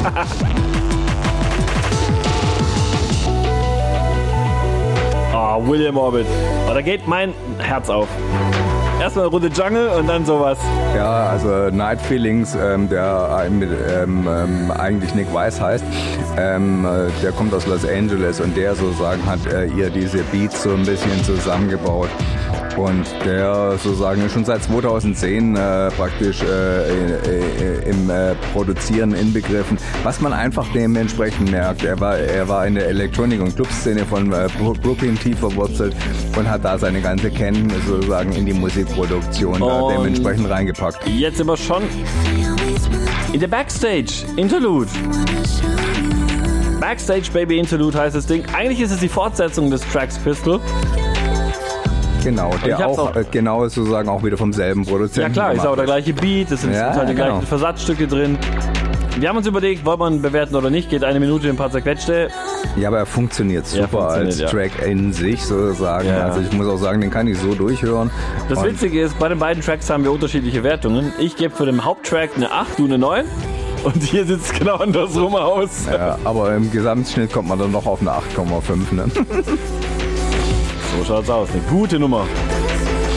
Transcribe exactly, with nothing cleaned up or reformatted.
Oh, William Orbit. Oh, da geht mein Herz auf. Erstmal eine Runde Jungle und dann sowas. Ja, also Night Feelings, ähm, der mit, ähm, ähm, eigentlich Nick Wise heißt, ähm, der kommt aus Los Angeles und der sozusagen hat äh, ihr diese Beats so ein bisschen zusammengebaut. Und der sozusagen schon seit zweitausendzehn äh, praktisch äh, im äh, Produzieren inbegriffen, was man einfach dementsprechend merkt. Er war, er war in der Elektronik- und Clubszene von äh, Brooklyn tief verwurzelt und hat da seine ganze Kenntnis sozusagen in die Musikproduktion da dementsprechend reingepackt. Jetzt immer schon in der Backstage Interlude. Backstage Baby Interlude heißt das Ding. Eigentlich ist es die Fortsetzung des Tracks Pistol. Genau, der auch, auch äh, genau sozusagen auch wieder vom selben Produzenten. Ja klar, ist auch der gleiche Beat, es sind ja, halt die genau. gleichen Versatzstücke drin. Wir haben uns überlegt, wollen wir ihn bewerten oder nicht, geht eine Minute, ein paar zerquetschte. Ja, aber er funktioniert super ja, funktioniert, als ja. Track in sich sozusagen. Ja. Also ich muss auch sagen, den kann ich so durchhören. Das Und Witzige ist, bei den beiden Tracks haben wir unterschiedliche Wertungen. Ich gebe für den Haupttrack eine acht, du eine neun. Und hier sieht es genau andersrum aus. Ja, aber im Gesamtschnitt kommt man dann noch auf eine acht Komma fünf. Ne? So schaut's aus, eine gute Nummer.